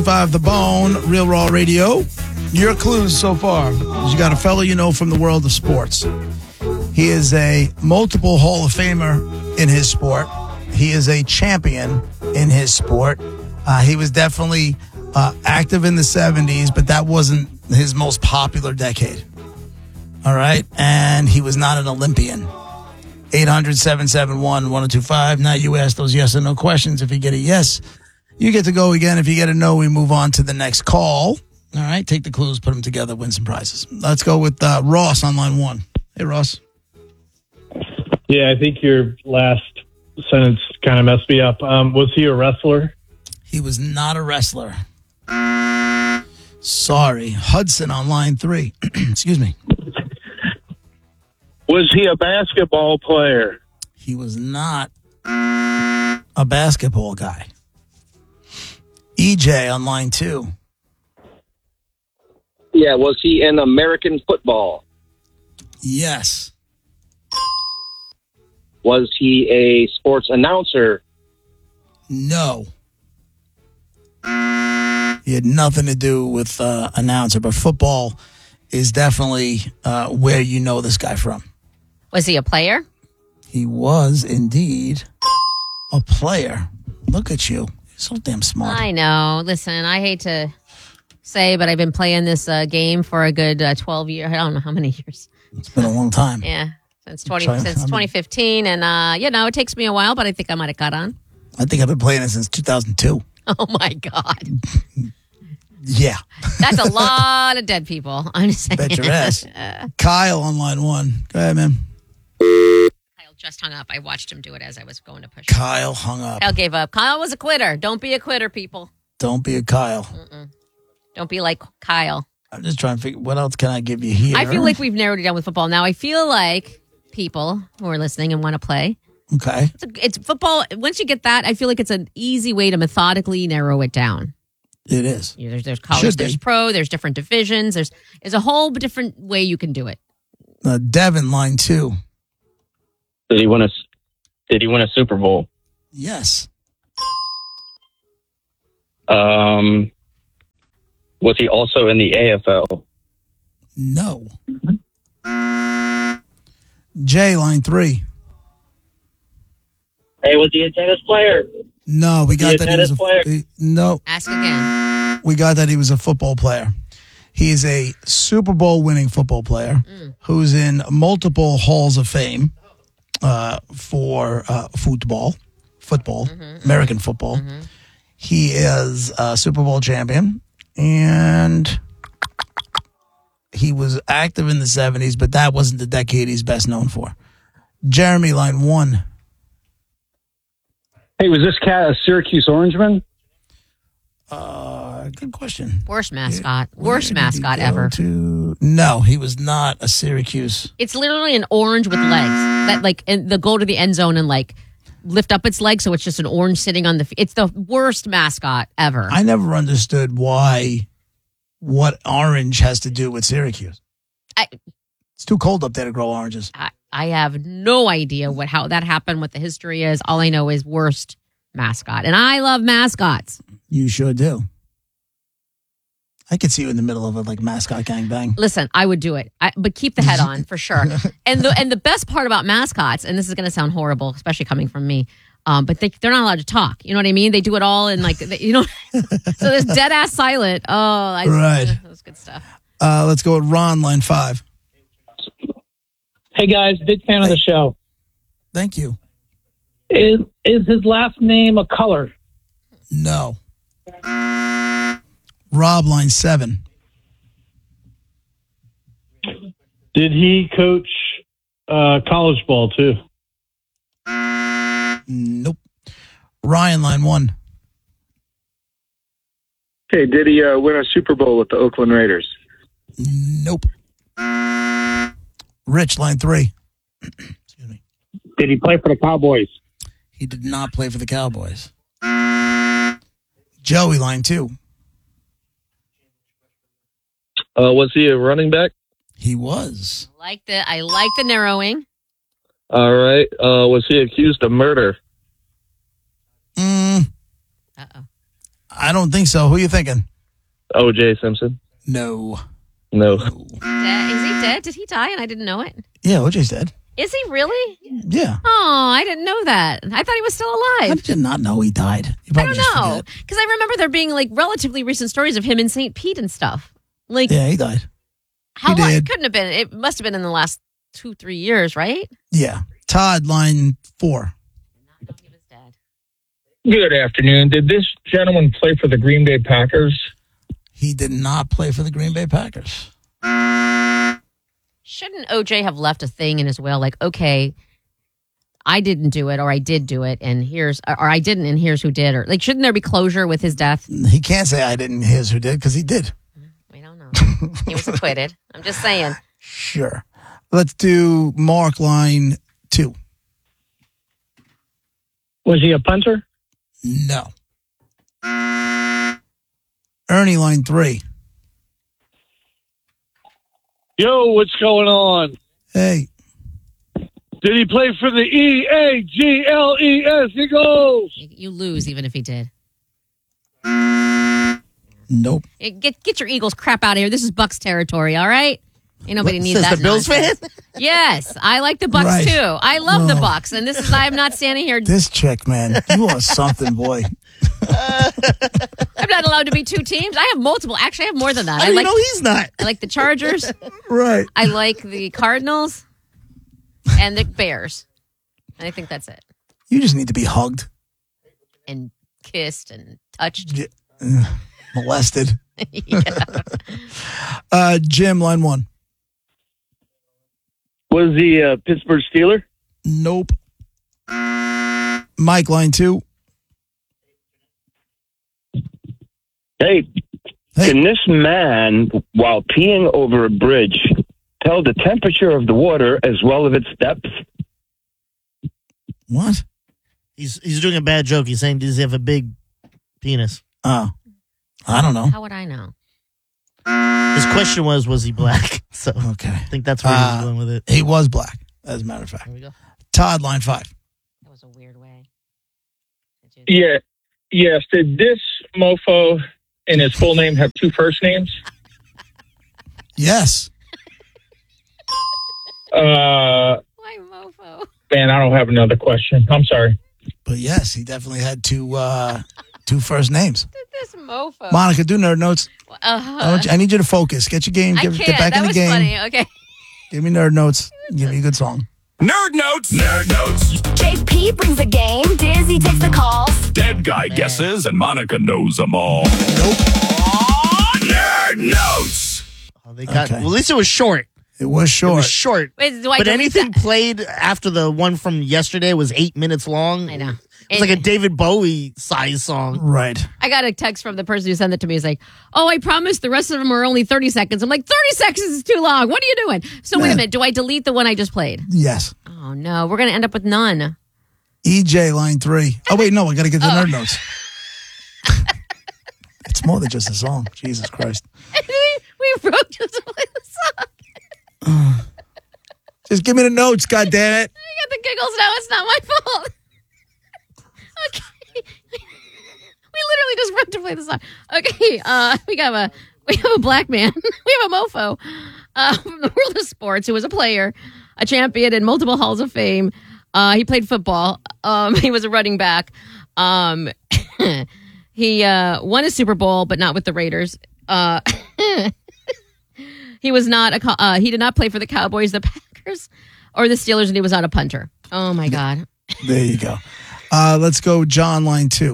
5 The Bone, Real Raw Radio. Your clues so far. You got a fellow you know from the world of sports. He is a multiple Hall of Famer in his sport. He is a champion in his sport. He was definitely active in the 70s, but that wasn't his most popular decade. All right? And he was not an Olympian. 800-771-1025. Now you ask those yes or no questions. If you get a yes, you get to go again. If you get a no, we move on to the next call. All right? Take the clues, put them together, win some prizes. Let's go with Ross on line 1. Hey, Ross. Yeah, I think your last sentence kind of messed me up. Was he a wrestler? He was not a wrestler. Sorry. Hudson on line 3. Excuse me. Was he a basketball player? He was not a basketball guy. EJ on line 2. Yeah, was he in American football? Yes. Was he a sports announcer? No. He had nothing to do with announcer, but football is definitely where you know this guy from. Was he a player? He was indeed a player. Look at you. You're so damn smart. I know. Listen, I hate to say, but I've been playing this game for a good 12 years. I don't know how many years. It's been a long time. Yeah, since 2015. And, it takes me a while, but I think I might have caught on. I think I've been playing it since 2002. Oh, my God. Yeah. That's a lot of dead people. I'm just saying. Bet your ass. Kyle on line 1. Go ahead, man. Kyle just hung up. I watched him do it as I was going to push. Kyle hung up. Kyle gave up. Kyle was a quitter. Don't be a quitter, people. Don't be a Kyle. Don't be like Kyle. I'm just trying to figure, what else can I give you here? I feel like we've narrowed it down with football. Now, I feel like people who are listening and want to play. Okay. It's football. Once you get that, I feel like it's an easy way to methodically narrow it down. It is. There's college, there's pro, there's different divisions. There's a whole different way you can do it. Devin, line 2. Did he win a Super Bowl? Yes. Was he also in the AFL? No. Jay, line 3. Hey, was he a tennis player? No, we got that he was player? No. Ask again. We got that he was a football player. He is a Super Bowl winning football player who's in multiple halls of fame for football, American football. He is a Super Bowl champion, and he was active in the 70s, but that wasn't the decade he's best known for. Jeremy, line 1. Hey, was this cat a Syracuse Orangeman? Good question. Worst mascot. Worst mascot ever. No, he was not a Syracuse. It's literally an orange with legs that and the go to the end zone and lift up its legs, so it's just an orange sitting on the. It's the worst mascot ever. I never understood what orange has to do with Syracuse. It's too cold up there to grow oranges. I have no idea how that happened, what the history is. All I know is worst mascot. And I love mascots. You sure do. I could see you in the middle of a mascot gangbang. Listen, I would do it. But keep the head on for sure. And the best part about mascots, and this is going to sound horrible, especially coming from me, but they're not allowed to talk. You know what I mean? They do it all in so there's dead ass silent. Right. That was good stuff. Let's go with Ron, line 5. Hey, guys, big fan of the show. Thank you. Is his last name a color? No. Rob, line 7. Did he coach college ball, too? Nope. Ryan, line 1. Hey, did he win a Super Bowl with the Oakland Raiders? Nope. Rich, line 3. Excuse me. Did he play for the Cowboys? He did not play for the Cowboys. Joey, line 2. Was he a running back? He was. I like the narrowing. All right. Was he accused of murder? Uh-oh. I don't think so. Who are you thinking? O.J. Simpson. No. No. Is he dead? Did he die and I didn't know it? Yeah, OJ's dead. Is he really? Yeah. Oh, I didn't know that. I thought he was still How alive. did you not know he died? You I probably don't just know. forget. Because I remember there being like relatively recent stories of him in St. Pete and stuff. Like, Yeah, he died. how he long? It did. couldn't have been. It must have been in the last 2-3 years, right? Yeah. Todd, line 4. He was dead. Good afternoon. Did this gentleman play for the Green Bay Packers? He did not play for the Green Bay Packers. Shouldn't OJ have left a thing in his will like, okay, I didn't do it, or I did do it, and or I didn't, and here's who did, or like, shouldn't there be closure with his death? He can't say I didn't. Here's who did, because he did. We don't know. He was acquitted. I'm just saying. Sure. Let's do Mark, line 2. Was he a punter? No. Ernie, line 3. Yo, what's going on? Hey. Did he play for the EAGLES Eagles? You lose even if he did. Nope. Get your Eagles crap out of here. This is Bucks territory, all right? Ain't nobody needs Says that. the Bills nonsense. fan? Yes, I like the Bucks Right. too. I love the Oh. Bucks, and I'm not standing here. This chick, man. You are something, boy. I'm not allowed to be 2 teams. I have multiple. Actually, I have more than that. I didn't know he's not. I like the Chargers. Right. I like the Cardinals and the Bears. And I think that's it. You just need to be hugged, And kissed and touched. molested. Yeah. Jim, line 1. Was he a Pittsburgh Steeler? Nope. Mike, line 2. Hey, can this man, while peeing over a bridge, tell the temperature of the water as well as its depth? What? He's doing a bad joke. He's saying, does he have a big penis? Oh. I don't know. How would I know? His question was he black? So Okay. I think that's where he's going with it. He was black, as a matter of fact. There we go. Todd, line 5. That was a weird way. Yeah. Yes. Did this mofo and his full name have 2 first names? Yes. Why mofo? Man, I don't have another question. I'm sorry. But yes, he definitely had 2 first names. This mofo. Monica, do nerd notes. I need you to focus. Get your game. I Get can't. back That in the was game. funny. Okay. Give me nerd notes. Give me a good song. Nerd notes. Nerd notes. JP brings the game. Dizzy takes the calls. Dead guy guesses, and Monica knows them all. Nope. Nerd notes. Oh, they got. Well, at least it was short. It was short. It was short. Wait, do I But delete anything that? played after the one from yesterday was 8 minutes long. I know. It's like a David Bowie size song. Right. I got a text from the person who sent it to me. He's like, oh, I promise the rest of them are only 30 seconds. I'm like, 30 seconds is too long. What are you doing? So wait a minute. Do I delete the one I just played? Yes. Oh, no. We're going to end up with none. EJ, line 3. Oh, wait, no. I got to get the nerd notes. It's more than just a song. Jesus Christ. we wrote just to play the song. Just give me the notes, goddammit. I got the giggles now. It's not my fault. Okay. We literally just wrote to play the song. Okay. We have a black man. We have a mofo from the world of sports who was a player, a champion in multiple halls of fame. He played football. He was a running back. He won a Super Bowl, but not with the Raiders. He was not he did not play for the Cowboys, the Packers, or the Steelers, and he was not a punter. Oh my God. There you go. Let's go, John, line 2.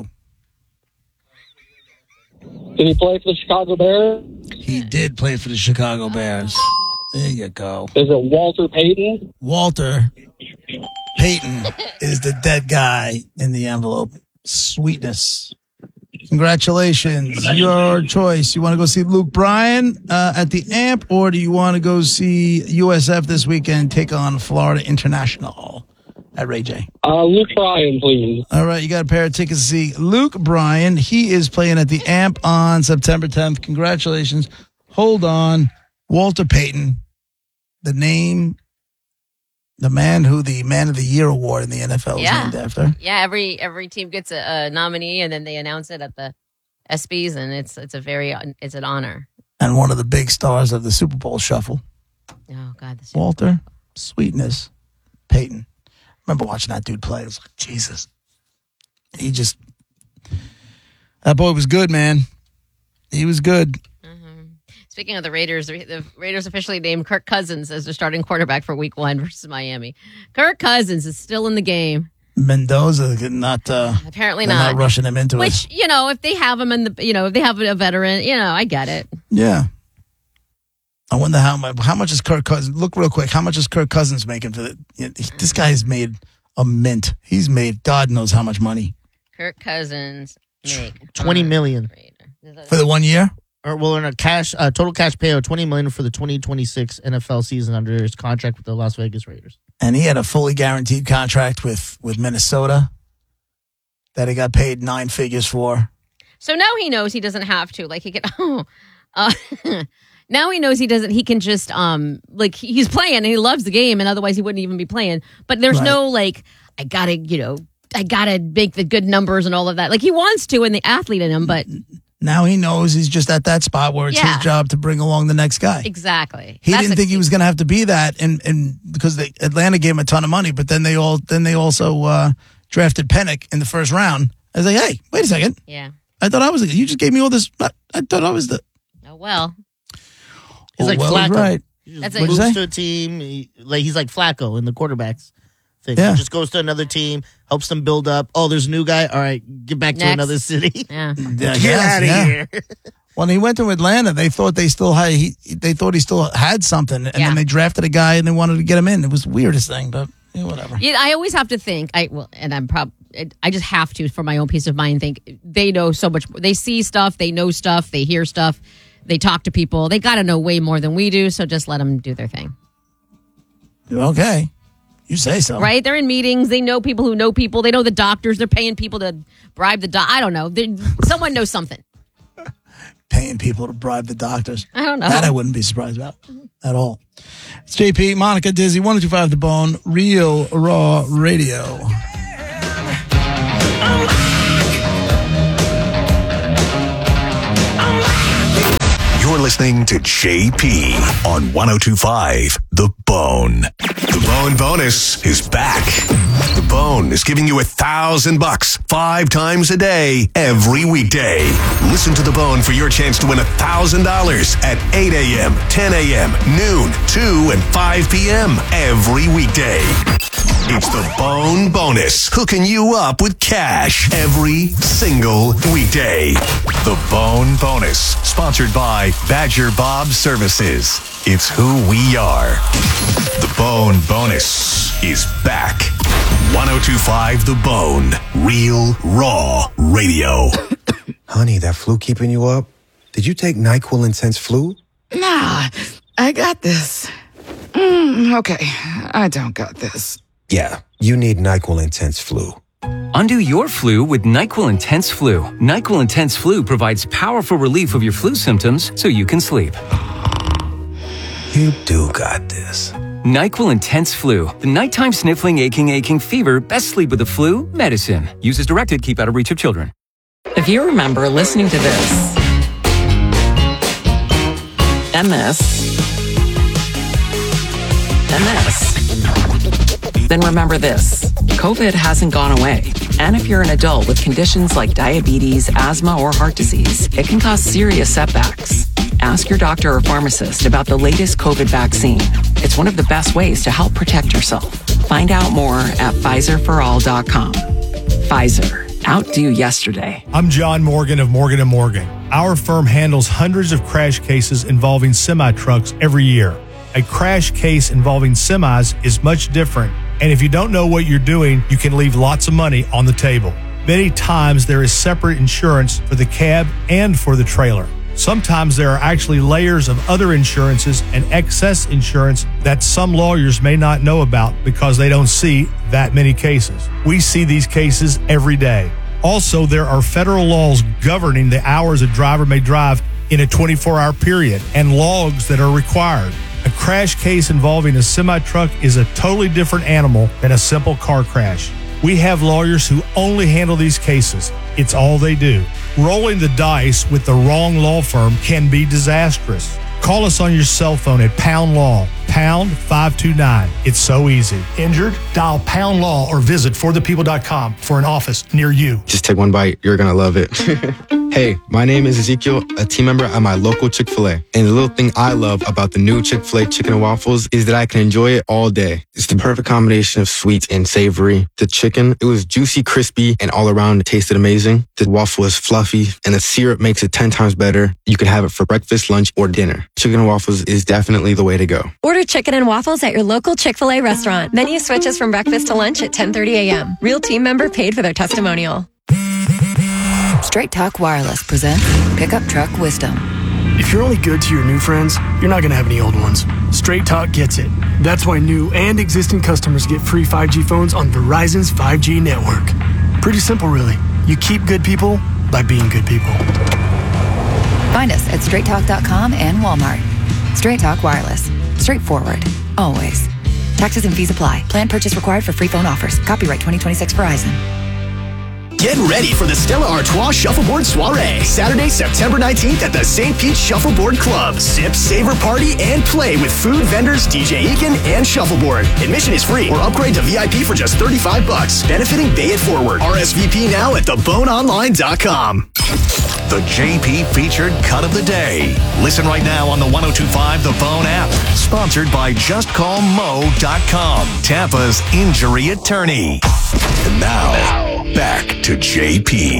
Did he play for the Chicago Bears? He did play for the Chicago Bears. There you go. Is it Walter Payton? Walter Payton is the dead guy in the envelope. Sweetness. Congratulations. Your choice. You want to go see Luke Bryan at the AMP, or do you want to go see USF this weekend take on Florida International at Ray J? Luke Bryan, please. All right, you got a pair of tickets to see Luke Bryan. He is playing at the AMP on September 10th. Congratulations. Hold on. Walter Payton, the man who the Man of the Year award in the NFL is named after. Yeah, every team gets a nominee, and then they announce it at ESPYs, and it's an honor. And one of the big stars of the Super Bowl shuffle, Oh God, Walter Sweetness Payton. Remember watching that dude play? It was like, Jesus. That boy was good, man. He was good. Speaking of the Raiders officially named Kirk Cousins as their starting quarterback for Week 1 versus Miami. Kirk Cousins is still in the game. Mendoza not apparently not rushing him into it. Which, if they have him if they have a veteran, I get it. Yeah. I wonder how much is Kirk Cousins? Look real quick. How much is Kirk Cousins making for this guy's made a mint. He's made God knows how much money. Kirk Cousins make $20 million for the 1 year. In a total cash payout, $20 million for the 2026 NFL season under his contract with the Las Vegas Raiders. And he had a fully guaranteed contract with Minnesota that he got paid 9 figures for. So now he knows he doesn't have to. Like he can. Now he knows he doesn't. He can just he's playing and he loves the game, and otherwise he wouldn't even be playing. But there's no I gotta make the good numbers and all of that. Like he wants to, and the athlete in him, but. Now he knows he's just at that spot where it's his job to bring along the next guy. Exactly. He didn't think he was going to have to be that, and because Atlanta gave him a ton of money, but then they also drafted Pennick in the first round. I was like, hey, wait a second. Yeah. I thought I was. You just gave me all this. I thought I was the. Oh well. He's like Flacco. Right. He just moves to a team. He's like Flacco in the quarterbacks thing. Yeah. He just goes to another team, helps them build up. Oh, there's a new guy. All right, get back to another city. Yeah. Get out of here. When he went to Atlanta, they thought he still had something, and then they drafted a guy and they wanted to get him in. It was the weirdest thing, but whatever. Yeah, I always have to think. I just have to, for my own peace of mind, think they know so much. They see stuff, they know stuff, they hear stuff, they talk to people. They got to know way more than we do. So just let them do their thing. Okay. You say so. Right? They're in meetings. They know people who know people. They know the doctors. They're paying people to bribe the I don't know. Someone knows something. Paying people to bribe the doctors. I don't know. That I wouldn't be surprised about at all. It's JP, Monica, Dizzy, 102.5 The Bone, Real Raw Radio. You're listening to JP on 102.5 The Bone. The Bone Bonus is back. The Bone is giving you $1,000 5 times a day, every weekday. Listen to The Bone for your chance to win $1,000 at 8 a.m., 10 a.m., noon, 2, and 5 p.m. every weekday. It's The Bone Bonus, hooking you up with cash every single weekday. The Bone Bonus, sponsored by Badger Bob Services. It's who we are. The Bone Bonus is back. 102.5 The Bone, Real Raw Radio. Honey, that flu keeping you up? Did you take NyQuil Intense Flu? Nah, I got this. Okay, I don't got this. Yeah, you need NyQuil Intense Flu. Undo your flu with NyQuil Intense Flu. NyQuil Intense Flu provides powerful relief of your flu symptoms so you can sleep. You do got this. NyQuil Intense Flu. The nighttime sniffling, aching fever. Best sleep with the flu. Medicine. Use as directed. Keep out of reach of children. If you remember listening to this, and this, and this, then remember this. COVID hasn't gone away. And if you're an adult with conditions like diabetes, asthma, or heart disease, it can cause serious setbacks. Ask your doctor or pharmacist about the latest COVID vaccine. It's one of the best ways to help protect yourself. Find out more at PfizerForAll.com. Pfizer. Outdo yesterday. I'm John Morgan of Morgan & Morgan. Our firm handles hundreds of crash cases involving semi-trucks every year. A crash case involving semis is much different, and if you don't know what you're doing, you can leave lots of money on the table. Many times there is separate insurance for the cab and for the trailer. Sometimes there are actually layers of other insurances and excess insurance that some lawyers may not know about because they don't see that many cases. We see these cases every day. Also, there are federal laws governing the hours a driver may drive in a 24-hour period and logs that are required. A crash case involving a semi-truck is a totally different animal than a simple car crash. We have lawyers who only handle these cases. It's all they do. Rolling the dice with the wrong law firm can be disastrous. Call us on your cell phone at Pound Law, pound 529. It's so easy. Injured? Dial Pound Law or visit forthepeople.com for an office near you. Just take one bite. You're going to love it. Hey, my name is Ezekiel, a team member at my local Chick-fil-A. And the little thing I love about the new Chick-fil-A chicken and waffles is that I can enjoy it all day. It's the perfect combination of sweet and savory. The chicken, it was juicy, crispy, and all around it tasted amazing. The waffle is fluffy, and the syrup makes it 10 times better. You can have it for breakfast, lunch, or dinner. Chicken and waffles is definitely the way to go. Order chicken and waffles at your local Chick-fil-A restaurant. Menu switches from breakfast to lunch at 10:30 a.m. Real team member paid for their testimonial. Straight Talk Wireless presents Pickup Truck Wisdom. If you're only good to your new friends, you're not going to have any old ones. Straight Talk gets it. That's why new and existing customers get free 5G phones on Verizon's 5G network. Pretty simple, really. You keep good people by being good people. Find us at straighttalk.com and Walmart. Straight Talk Wireless. Straightforward. Always. Taxes and fees apply. Plan purchase required for free phone offers. Copyright 2026 Verizon. Get ready for the Stella Artois Shuffleboard Soiree, Saturday, September 19th at the St. Pete Shuffleboard Club. Sip, savor, party, and play with food vendors, DJ Eakin, and Shuffleboard. Admission is free or upgrade to VIP for just $35, benefiting Bay It Forward. RSVP now at theboneonline.com. The JP featured cut of the day. Listen right now on the 102.5 The Bone app. Sponsored by JustCallMo.com, Tampa's injury attorney. And now, back to JP.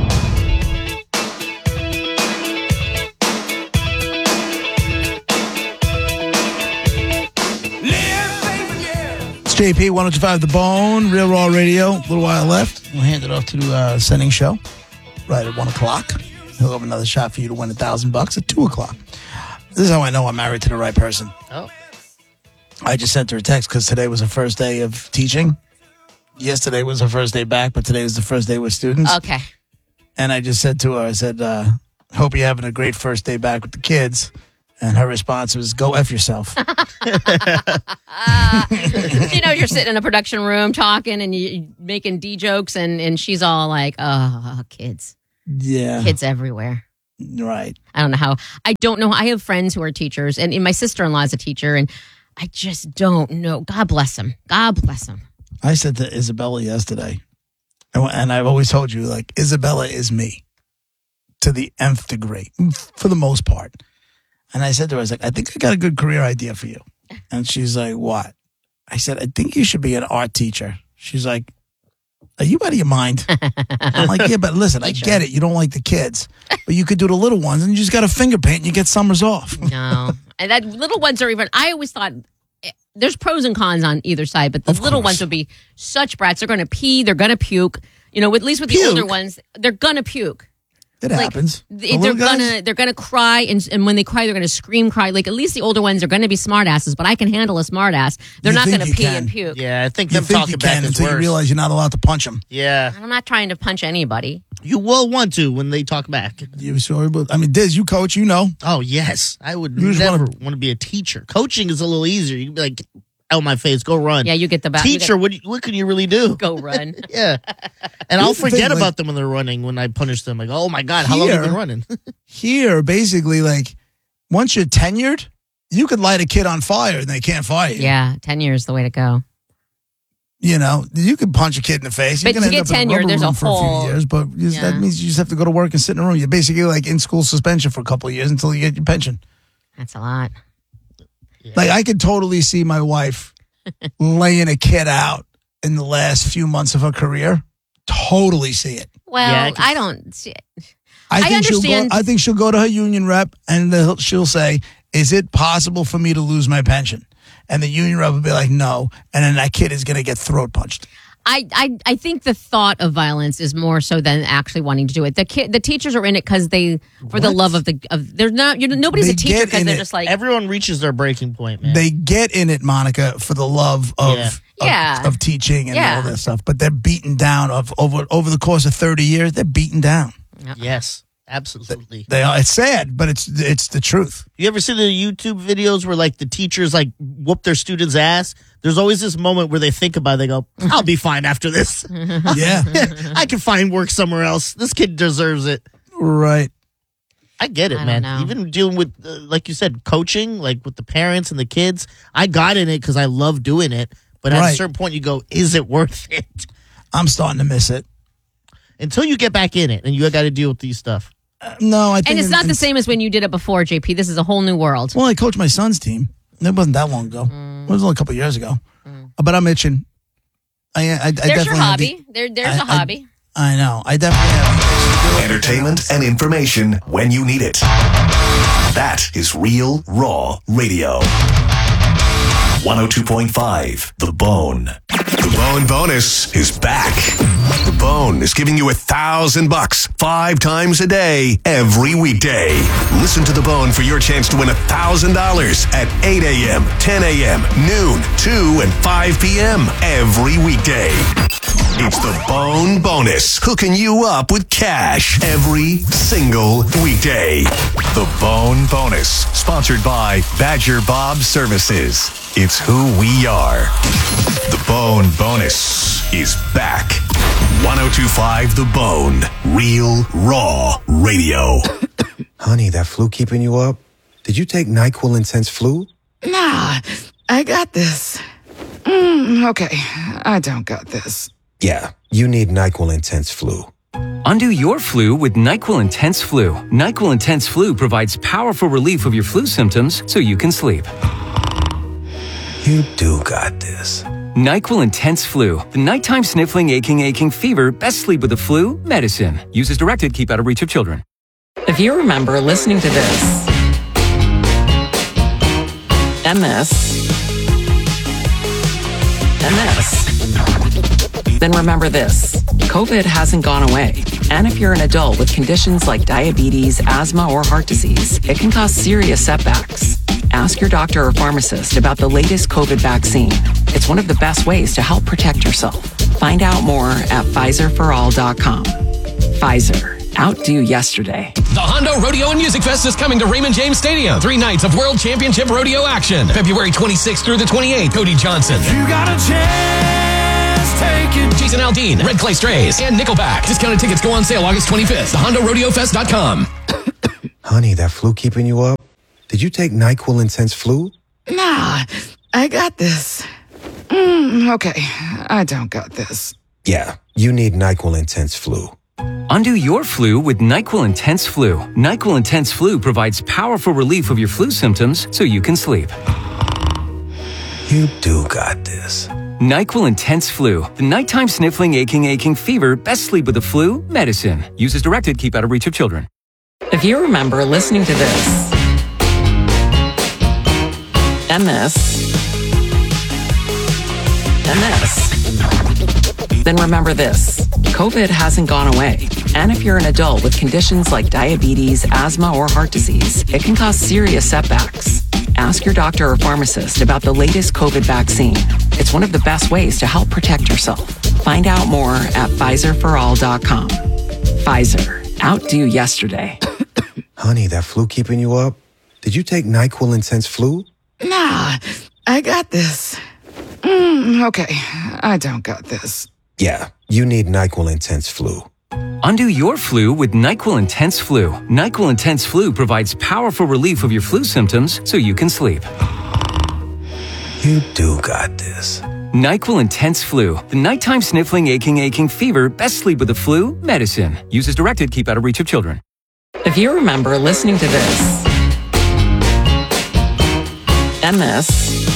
It's JP, 102.5 The Bone, Real Raw Radio. A little while left. We'll hand it off to the sending show right at 1 o'clock. He'll have another shot for you to win $1,000 at 2 o'clock. This is how I know I'm married to the right person. Oh. I just sent her a text because today was her first day of teaching. Yesterday was her first day back, but today was the first day with students. Okay. And I just said to her, I said, hope you're having a great first day back with the kids. And her response was, go F yourself. You're sitting in a production room talking and you making D jokes and she's all like, oh, kids. Yeah. Kids everywhere. Right. I don't know how. I don't know. I have friends who are teachers and my sister-in-law is a teacher and I just don't know. God bless him. God bless him. I said to Isabella yesterday, and I've always told you, like, Isabella is me to the nth degree, for the most part. And I said to her, I was like, I think I got a good career idea for you. And she's like, what? I said, I think you should be an art teacher. She's like, are you out of your mind? I'm like, yeah, but listen, I get it. You don't like the kids, but you could do the little ones and you just got to finger paint and you get summers off. No. And that little ones are even, I always thought, there's pros and cons on either side, but the little ones will be such brats. They're going to pee. They're going to puke. At least with the older ones, they're going to puke. It happens. They're gonna cry, and when they cry, they're gonna scream, cry. Like, at least the older ones are gonna be smart asses, but I can handle a smart ass. They're not gonna pee and puke. Yeah, I think you them think talking you back can is until worse. you realize you're not allowed to punch them. Yeah. I'm not trying to punch anybody. You will want to when they talk back. You sorry, but I mean, Diz, you coach, you know. Oh, yes. I would never want to be a teacher. Coaching is a little easier. You can be like, out my face, go run. Yeah, you get the back. Teacher, what can you really do? Go run. Yeah. And I'll forget about them when they're running, when I punish them. Like, oh my God, how long have you been running? Here, basically, like, once you're tenured, you could light a kid on fire and they can't fire you. Yeah, tenure is the way to go. You could punch a kid in the face. But to get tenure, there's a for a few years, but that means you just have to go to work and sit in a room. You're basically like in school suspension for a couple of years until you get your pension. That's a lot. Like, I could totally see my wife laying a kid out in the last few months of her career. Totally see it. Well, I don't see it. I think understand. I think she'll go to her union rep and she'll say, is it possible for me to lose my pension? And the union rep will be like, no. And then that kid is going to get throat punched. I think the thought of violence is more so than actually wanting to do it. The teachers are in it because the love of they're not. Nobody's a teacher because they're just like, everyone reaches their breaking point, man. They get in it, Monica, for the love of teaching and all that stuff. But they're beaten down over the course of 30 years. They're beaten down. Yes. Absolutely. They are. It's sad, but it's the truth. You ever see the YouTube videos where like the teachers like whoop their students' ass? There's always this moment where they think about it. They go, I'll be fine after this. Yeah. I can find work somewhere else. This kid deserves it. Right. I get it, man. Even dealing with, like you said, coaching, like with the parents and the kids. I got in it because I love doing it. But at a certain point, you go, is it worth it? I'm starting to miss it. Until you get back in it and you got to deal with these stuff. No, I think. And it's not the same as when you did it before, JP. This is a whole new world. Well, I coached my son's team. It wasn't that long ago. It was only a couple of years ago. But I'm itching. I There's your hobby. There's a hobby. I know. I definitely have. Entertainment and information when you need it. That is Real Raw Radio. 102.5 The Bone. The Bone Bonus is back. The Bone is giving you $1,000 5 times a day, every weekday. Listen to The Bone for your chance to win $1,000 at 8 a.m., 10 a.m., noon, 2, and 5 p.m. every weekday. It's The Bone Bonus, hooking you up with cash every single weekday. The Bone Bonus, sponsored by Badger Bob Services. It's who we are. The Bone Bonus is back. 102.5 The Bone, Real Raw Radio. Honey, that flu keeping you up? Did you take NyQuil Intense Flu? Nah, I got this. Okay, I don't got this. Yeah, you need NyQuil Intense Flu. Undo your flu with NyQuil Intense Flu. NyQuil Intense Flu provides powerful relief of your flu symptoms so you can sleep. You do got this. NyQuil Intense Flu. The nighttime sniffling, aching fever. Best sleep with the flu. Medicine. Use as directed. Keep out of reach of children. If you remember listening to this, and this, and this, then remember this. COVID hasn't gone away. And if you're an adult with conditions like diabetes, asthma, or heart disease, it can cause serious setbacks. Ask your doctor or pharmacist about the latest COVID vaccine. It's one of the best ways to help protect yourself. Find out more at PfizerForAll.com. Pfizer. Outdo yesterday. The Hondo Rodeo and Music Fest is coming to Raymond James Stadium. 3 nights of World Championship Rodeo action. February 26th through the 28th. Cody Johnson. You got a chance, take it. Jason Aldean, Red Clay Strays, and Nickelback. Discounted tickets go on sale August 25th. TheHondoRodeoFest.com. Honey, that flu keeping you up? Did you take NyQuil Intense Flu? Nah, I got this. Okay, I don't got this. Yeah, you need NyQuil Intense Flu. Undo your flu with NyQuil Intense Flu. NyQuil Intense Flu provides powerful relief of your flu symptoms so you can sleep. You do got this. NyQuil Intense Flu. The nighttime sniffling, aching fever. Best sleep with the flu. Medicine. Use as directed. Keep out of reach of children. If you remember listening to this, and this, and this, then remember this. COVID hasn't gone away. And if you're an adult with conditions like diabetes, asthma, or heart disease, it can cause serious setbacks. Ask your doctor or pharmacist about the latest COVID vaccine. It's one of the best ways to help protect yourself. Find out more at PfizerForAll.com. Pfizer. Outdo yesterday. Honey, that flu keeping you up? Did you take NyQuil Intense Flu? Nah, I got this. Okay, I don't got this. Yeah, you need NyQuil Intense Flu. Undo your flu with NyQuil Intense Flu. NyQuil Intense Flu provides powerful relief of your flu symptoms so you can sleep. You do got this. NyQuil Intense Flu. The nighttime sniffling, aching fever. Best sleep with the flu. Medicine. Use as directed. Keep out of reach of children. If you remember listening to this, and this,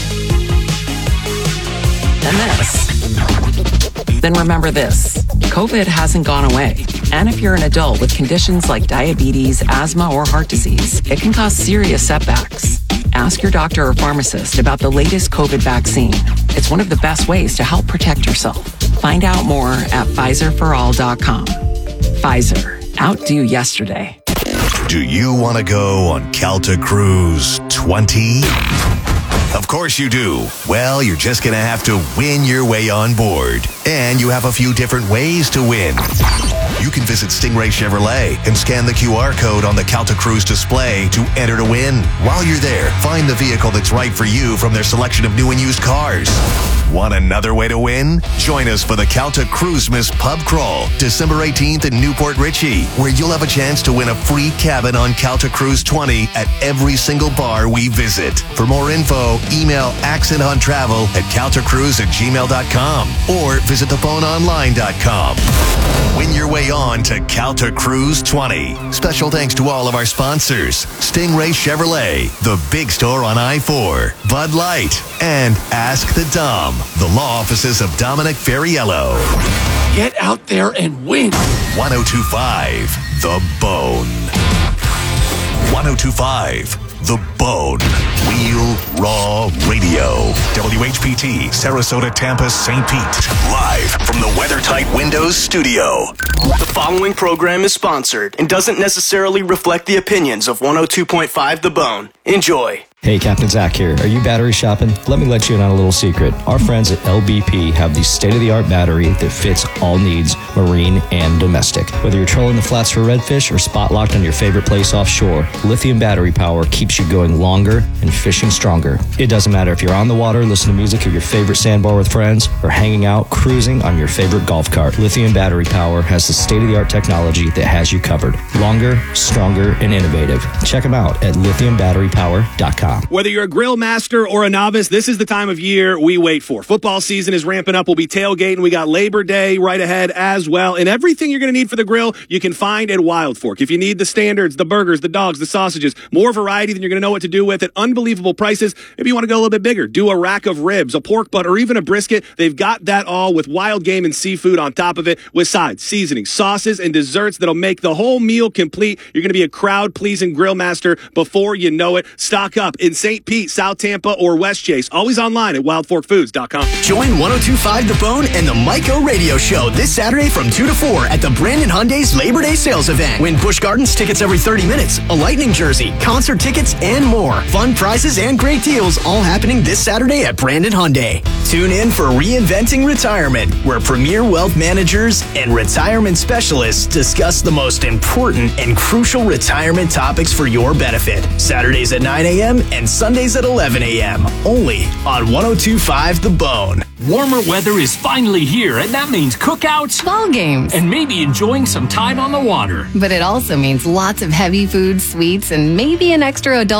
and this, then remember this. COVID hasn't gone away. And if you're an adult with conditions like diabetes, asthma, or heart disease, it can cause serious setbacks. Ask your doctor or pharmacist about the latest COVID vaccine. It's one of the best ways to help protect yourself. Find out more at PfizerForAll.com. Pfizer. Outdo yesterday. Do you want to go on Calta Cruise 20? Of course you do. Well, you're just going to have to win your way on board. And you have a few different ways to win. You can visit Stingray Chevrolet and scan the QR code on the Calta Cruise display to enter to win. While you're there, find the vehicle that's right for you from their selection of new and used cars. Want another way to win? Join us for the Calta Cruisemas Pub Crawl, December 18th in Newport Richey, where you'll have a chance to win a free cabin on Calta Cruise 20 at every single bar we visit. For more info, email accenthunttravel@caltacruise@gmail.com or visit thephoneonline.com. Win your way on to Calta Cruise 20. Special thanks to all of our sponsors: Stingray Chevrolet, The Big Store on I-4, Bud Light, and Ask the Dom, the law offices of Dominic Ferriello. Get out there and win. 1025 The Bone. 1025 The Bone. Real Raw Radio. WHPT, Sarasota, Tampa, St. Pete. Live from the WeatherTight Windows studio. The following program is sponsored and doesn't necessarily reflect the opinions of 102.5 The Bone. Enjoy. Hey, Captain Zach here. Are you battery shopping? Let me let you in on a little secret. Our friends at LBP have the state-of-the-art battery that fits all needs, marine and domestic. Whether you're trolling the flats for redfish or spot locked on your favorite place offshore, lithium battery power keeps you going longer and fishing stronger. It doesn't matter if you're on the water, listening to music at your favorite sandbar with friends, or hanging out, cruising on your favorite golf cart. Lithium battery power has the state-of-the-art technology that has you covered. Longer, stronger, and innovative. Check them out at lithiumbatterypower.com. Whether you're a grill master or a novice, this is the time of year we wait for. Football season is ramping up. We'll be tailgating. We got Labor Day right ahead as well. And everything you're going to need for the grill, you can find at Wild Fork. If you need the standards, the burgers, the dogs, the sausages, more variety than you're going to know what to do with at unbelievable prices. Maybe you want to go a little bit bigger. Do a rack of ribs, a pork butt, or even a brisket. They've got that all with wild game and seafood on top of it, with sides, seasonings, sauces, and desserts that'll make the whole meal complete. You're going to be a crowd-pleasing grill master before you know it. Stock up in St. Pete, South Tampa, or West Chase. Always online at wildforkfoods.com. Join 1025 The Bone and the Myco Radio Show this Saturday from 2 to 4 at the Brandon Hyundai's Labor Day sales event. Win Busch Gardens tickets every 30 minutes, a Lightning jersey, concert tickets, and more. Fun prizes and great deals all happening this Saturday at Brandon Hyundai. Tune in for Reinventing Retirement, where premier wealth managers and retirement specialists discuss the most important and crucial retirement topics for your benefit. Saturdays at 9 a.m. and Sundays at 11 a.m. Only on 1025 The Bone. Warmer weather is finally here, and that means cookouts, ball games, and maybe enjoying some time on the water. But it also means lots of heavy food, sweets, and maybe an extra adult